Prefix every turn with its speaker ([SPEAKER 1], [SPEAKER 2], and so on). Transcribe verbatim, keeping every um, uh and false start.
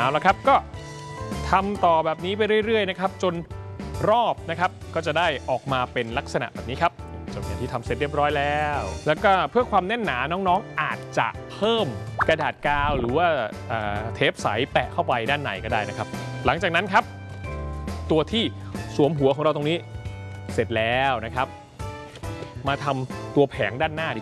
[SPEAKER 1] ละครับก็ทำต่อแบบนี้ไปเรื่อยๆนะครับจนรอบนะครับก็จะได้ออกมาเป็นลักษณะแบบนี้ครับจนอย่างที่ทำเสร็จเรียบร้อยแล้วแล้วก็เพื่อความแน่นหนาน้องๆอาจจะเพิ่มกระดาษกาวหรือว่าเทปใสแปะเข้าไปด้านในก็ได้นะครับหลังจากนั้นครับตัวที่สวมหัวของเราตรงนี้เสร็จแล้วนะครับมาทำตัวแผงด้านหน้า